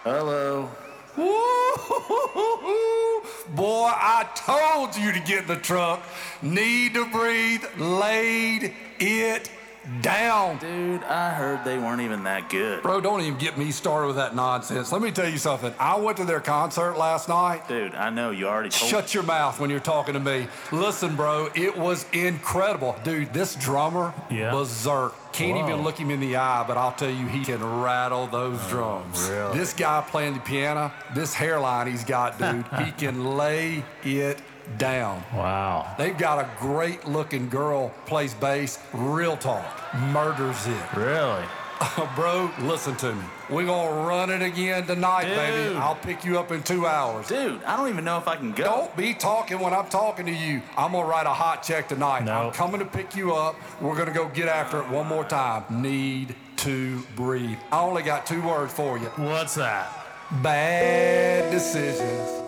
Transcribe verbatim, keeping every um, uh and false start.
Hello. Woo-hoo-hoo-hoo. Boy, I told you to get in the truck. Need to breathe, laid it down. Dude, I heard they weren't even that good. Bro, don't even get me started with that nonsense. Let me tell you something. I went to their concert last night. Dude, I know you already told Shut your mouth when you're talking to me. Listen, bro, it was incredible. Dude, this drummer, Yeah. berserk. Can't Whoa. even look him in the eye, but I'll tell you, he can rattle those drums. really? This guy playing the piano, this hairline he's got, dude, he can lay it down. Wow. They've got a great looking girl, plays bass, real talk, murders it. Really? Bro, listen to me. We're gonna run it again tonight, baby. Dude. I'll pick you up in two hours. Dude, I don't even know if I can go. Don't be talking when I'm talking to you. I'm gonna write a hot check tonight. No. I'm coming to pick you up. We're gonna go get after it one more time. Need to breathe. I only got two words for you. What's that? Bad decisions.